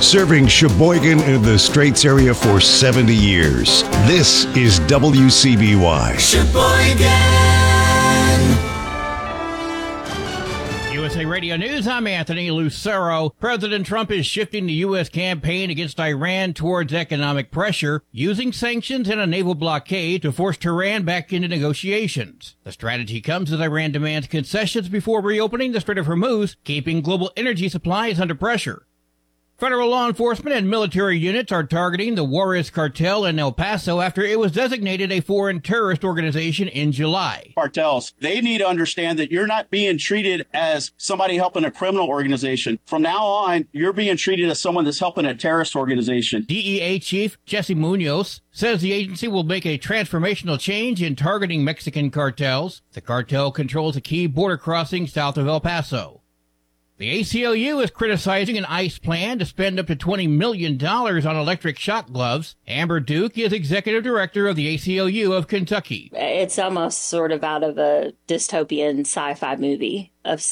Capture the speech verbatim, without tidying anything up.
Serving Sheboygan and the Straits area for seventy years. This is W C B Y. Sheboygan. U S A Radio News, I'm Anthony Lucero. President Trump is shifting the U S campaign against Iran towards economic pressure, using sanctions and a naval blockade to force Tehran back into negotiations. The strategy comes as Iran demands concessions before reopening the Strait of Hormuz, keeping global energy supplies under pressure. Federal law enforcement and military units are targeting the Juarez cartel in El Paso after it was designated a foreign terrorist organization in July. Cartels, they need to understand that you're not being treated as somebody helping a criminal organization. From now on, you're being treated as someone that's helping a terrorist organization. D E A Chief Jesse Munoz says the agency will make a transformational change in targeting Mexican cartels. The cartel controls a key border crossing south of El Paso. The A C L U is criticizing an ICE plan to spend up to twenty million dollars on electric shock gloves. Amber Duke is executive director of the A C L U of Kentucky. It's almost sort of out of a dystopian sci-fi movie of